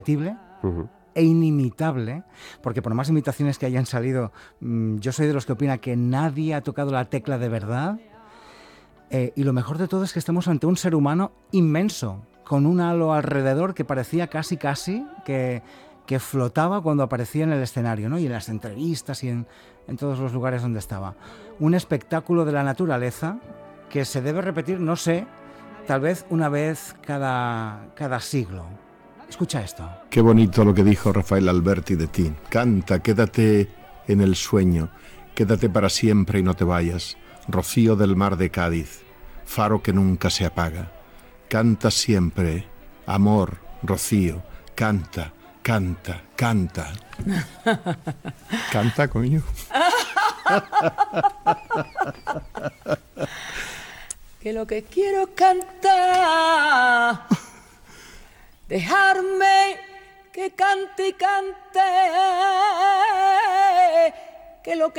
e inimitable, porque por más imitaciones que hayan salido, yo soy de los que opina que nadie ha tocado la tecla de verdad, y lo mejor de todo es que estamos ante un ser humano inmenso, con un halo alrededor que parecía casi que flotaba cuando aparecía en el escenario, ¿no? Y en las entrevistas y en todos los lugares donde estaba. Un espectáculo de la naturaleza que se debe repetir, no sé, tal vez una vez cada siglo. Escucha esto. Qué bonito lo que dijo Rafael Alberti de ti. Canta, quédate en el sueño, quédate para siempre y no te vayas. Rocío del mar de Cádiz, faro que nunca se apaga. Canta siempre, amor, Rocío, canta, canta, canta. Canta, coño. Que lo que quiero es cantar, dejarme que cante y cante, que lo que